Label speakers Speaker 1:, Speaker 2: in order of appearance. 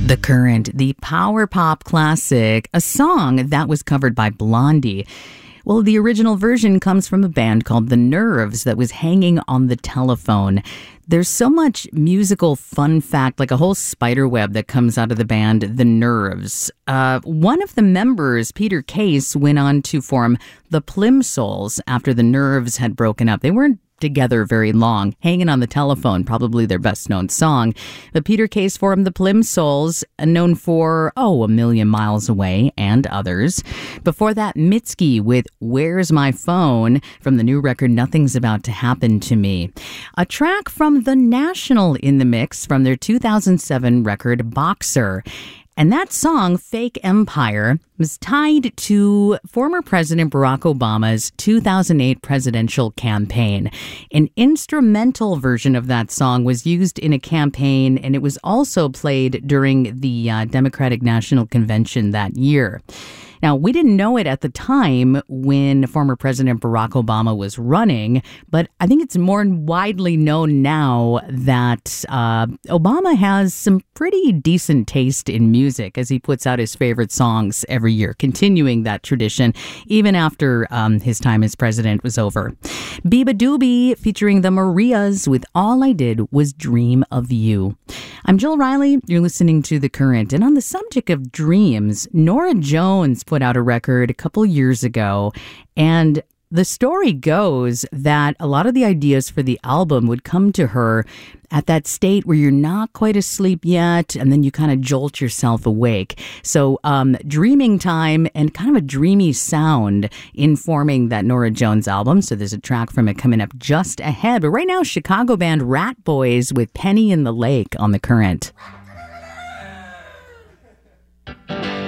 Speaker 1: The Current, the power pop classic, a song that was covered by Blondie. Well, the original version comes from a band called The Nerves that was hanging on the telephone. There's so much musical fun fact, like a whole spider web that comes out of the band The Nerves. One of the members, Peter Case, went on to form the Plimsouls after The Nerves had broken up. They weren't together very long, hanging on the telephone, probably their best known song. But Peter Case formed the Plimsouls, known for, A Million Miles Away and others. Before that, Mitski with Where's My Phone from the new record Nothing's About to Happen to Me. A track from The National in the mix from their 2007 record Boxer. And that song, Fake Empire, was tied to former President Barack Obama's 2008 presidential campaign. An instrumental version of that song was used in a campaign, and it was also played during the Democratic National Convention that year. Now, we didn't know it at the time when former President Barack Obama was running, but I think it's more widely known now that Obama has some pretty decent taste in music as he puts out his favorite songs every year, continuing that tradition even after his time as president was over. Biba Doobie featuring the Marias with All I Did Was Dream of You. I'm Jill Riley. You're listening to The Current. And on the subject of dreams, Norah Jones put out a record a couple years ago, and the story goes that a lot of the ideas for the album would come to her at that state where you're not quite asleep yet, and then you kind of jolt yourself awake. So dreaming time and kind of a dreamy sound informing that Norah Jones album. So there's a track from it coming up just ahead. But right now, Chicago band Rat Boys with Penny in the Lake on The Current.